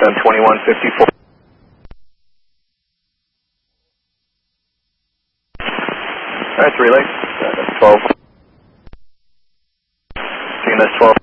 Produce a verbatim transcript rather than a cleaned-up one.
descend twenty-one fifty-four. Alright, relay, uh, that's twelve. Team, that's twelve.